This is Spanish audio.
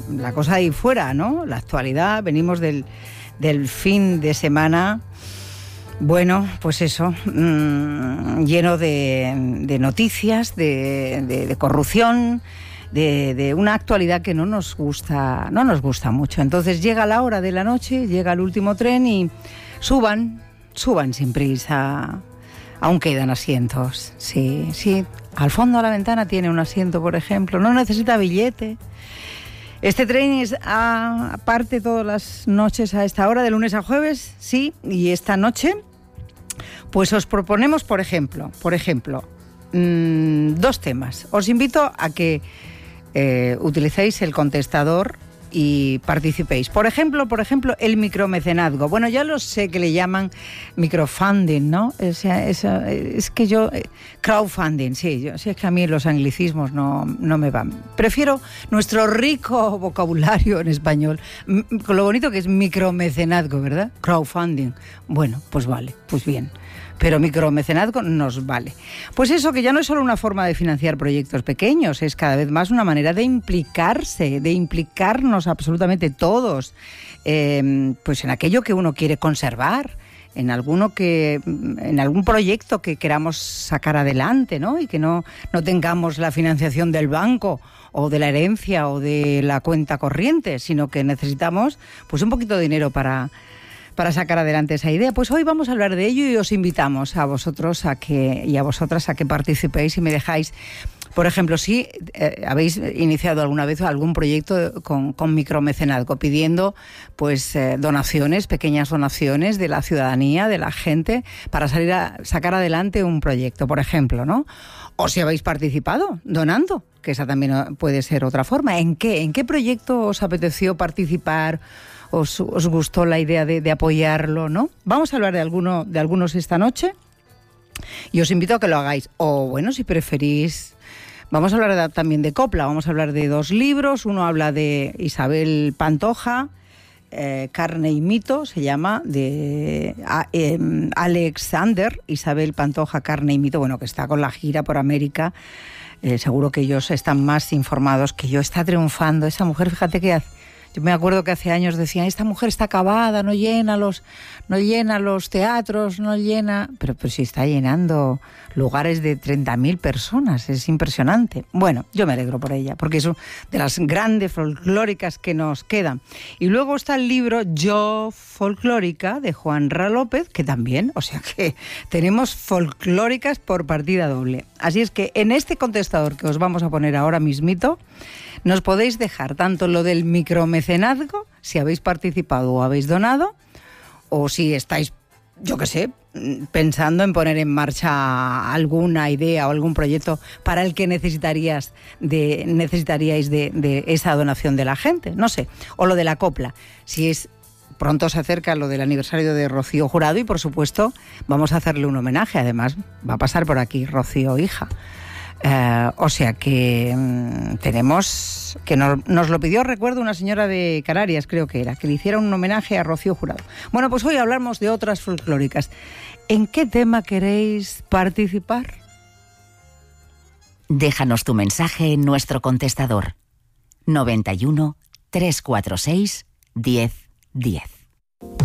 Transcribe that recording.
la cosa ahí fuera, ¿no? La actualidad, venimos del fin de semana, bueno, pues eso, lleno de noticias, de corrupción, de una actualidad que no nos gusta mucho. Entonces llega la hora de la noche, llega el último tren y suban sin prisa. Aún quedan asientos, sí. Al fondo de la ventana tiene un asiento, por ejemplo. No necesita billete. Este tren es aparte todas las noches a esta hora, de lunes a jueves, sí. Y esta noche, pues os proponemos, por ejemplo, 2 temas. Os invito a que utilicéis el contestador y participéis. Por ejemplo, el micromecenazgo. Bueno, ya lo sé que le llaman microfunding, ¿no? Es que yo... crowdfunding, sí. Es que a mí los anglicismos no me van. Prefiero nuestro rico vocabulario en español, con lo bonito que es micromecenazgo, ¿verdad? Crowdfunding. Bueno, pues vale, pues bien. Pero micromecenazgo nos vale. Pues eso, que ya no es solo una forma de financiar proyectos pequeños, es cada vez más una manera de implicarse, de implicarnos absolutamente todos, pues en aquello que uno quiere conservar, en algún proyecto que queramos sacar adelante, ¿no? Y que no tengamos la financiación del banco o de la herencia o de la cuenta corriente, sino que necesitamos pues un poquito de dinero para sacar adelante esa idea. Pues hoy vamos a hablar de ello y os invitamos a vosotros y a vosotras a que participéis y me dejáis, por ejemplo, si habéis iniciado alguna vez algún proyecto con micromecenazgo, pidiendo pues donaciones, pequeñas donaciones de la ciudadanía, de la gente, para sacar adelante un proyecto, por ejemplo, ¿no? O si habéis participado donando, que esa también puede ser otra forma. ¿En qué proyecto os apeteció participar? ¿Os gustó la idea de apoyarlo, no? Vamos a hablar de algunos esta noche y os invito a que lo hagáis. O bueno, si preferís, vamos a hablar también de copla. Vamos a hablar de 2 libros. Uno habla de Isabel Pantoja, Carne y mito, se llama, de Alexander, Isabel Pantoja, Carne y mito, bueno, que está con la gira por América. Seguro que ellos están más informados que yo. Está triunfando. Esa mujer, fíjate que yo me acuerdo que hace años decían, esta mujer está acabada, no llena los teatros, pero sí está llenando lugares de 30.000 personas, es impresionante. Bueno, yo me alegro por ella, porque es una de las grandes folclóricas que nos quedan. Y luego está el libro Yo Folclórica, de Juan Ra López, que también, o sea que tenemos folclóricas por partida doble. Así es que en este contestador que os vamos a poner ahora mismito, nos podéis dejar tanto lo del micromecenazgo, si habéis participado o habéis donado, o si estáis, yo qué sé, pensando en poner en marcha alguna idea o algún proyecto para el que necesitaríais de esa donación de la gente, no sé, o lo de la copla, si es... Pronto se acerca lo del aniversario de Rocío Jurado y, por supuesto, vamos a hacerle un homenaje. Además, va a pasar por aquí Rocío, hija. O sea que tenemos... que nos lo pidió, recuerdo, una señora de Canarias, creo que era, que le hiciera un homenaje a Rocío Jurado. Bueno, pues hoy hablamos de otras folclóricas. ¿En qué tema queréis participar? Déjanos tu mensaje en nuestro contestador 91 346 10 10.